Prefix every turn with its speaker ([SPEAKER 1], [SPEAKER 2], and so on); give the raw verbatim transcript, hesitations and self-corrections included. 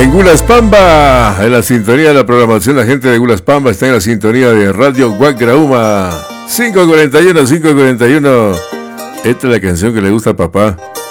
[SPEAKER 1] En Gulas Pamba, en la sintonía de la programación, la gente de Gulas Pamba está en la sintonía de Radio Guagrauma. cinco cuarenta y uno, cinco cuarenta y uno. Esta es la canción que le gusta a papá.